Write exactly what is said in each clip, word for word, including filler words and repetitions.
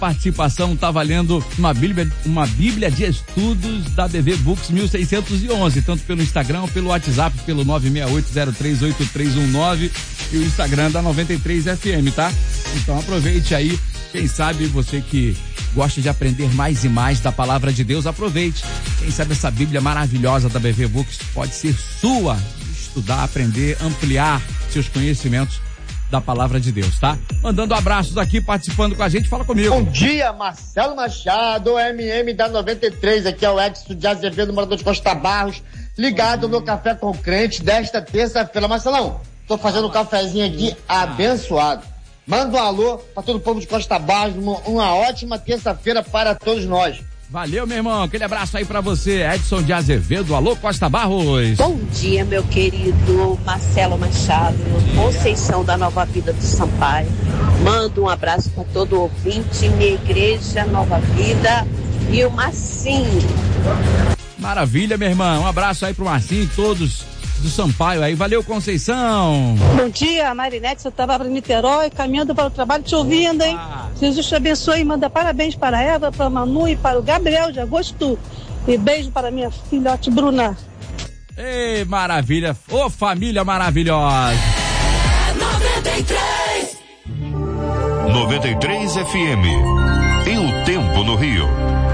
participação tá valendo uma Bíblia, uma Bíblia de Estudos da B V Books mil seiscentos e onze, tanto pelo Instagram, pelo WhatsApp, pelo nove seis oito zero três oito três um nove e o Instagram da noventa e três F M, tá? Então aproveite aí, quem sabe você que gosta de aprender mais e mais da palavra de Deus, aproveite. Quem sabe essa Bíblia maravilhosa da B V Books pode ser sua, estudar, aprender, ampliar seus conhecimentos da palavra de Deus, tá? Mandando abraços aqui, participando com a gente, fala comigo. Bom dia, Marcelo Machado, M M da noventa e três, aqui é o Edson de Azevedo, morador de Costa Barros, ligado no Café com Crente desta terça-feira. Marcelão, tô fazendo um cafezinho aqui abençoado. Manda um alô para todo o povo de Costa Barros, uma, uma ótima terça-feira para todos nós. Valeu, meu irmão, aquele abraço aí pra você, Edson de Azevedo, alô Costa Barros. Bom dia, meu querido Marcelo Machado, Conceição da Nova Vida do Sampaio. Mando um abraço para todo ouvinte, minha igreja Nova Vida e o Marcinho. Maravilha, meu irmão, um abraço aí pro Marcinho e todos do Sampaio aí, valeu Conceição. Bom dia, Marinete, eu estava para Niterói, caminhando para o trabalho, te ouvindo, hein? Ah. Jesus te abençoe e manda parabéns para a Eva, para a Manu e para o Gabriel de Agosto. E beijo para minha filhote Bruna. Ei, maravilha, ô família maravilhosa. É noventa e três. noventa e três F M. E o tempo no Rio.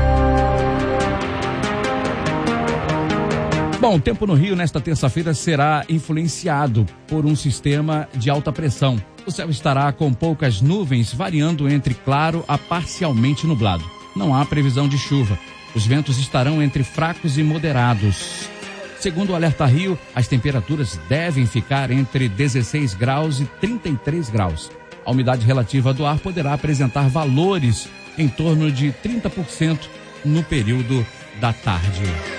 Bom, o tempo no Rio nesta terça-feira será influenciado por um sistema de alta pressão. O céu estará com poucas nuvens, variando entre claro a parcialmente nublado. Não há previsão de chuva. Os ventos estarão entre fracos e moderados. Segundo o Alerta Rio, as temperaturas devem ficar entre dezesseis graus e trinta e três graus. A umidade relativa do ar poderá apresentar valores em torno de trinta por cento no período da tarde.